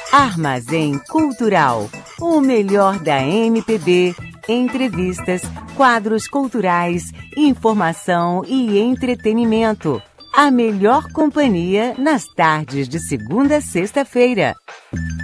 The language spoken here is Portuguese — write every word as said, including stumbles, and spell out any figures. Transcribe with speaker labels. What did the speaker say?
Speaker 1: Armazém Cultural, o melhor da M P B, entrevistas, quadros culturais, informação e entretenimento. A melhor companhia nas tardes de segunda a sexta-feira.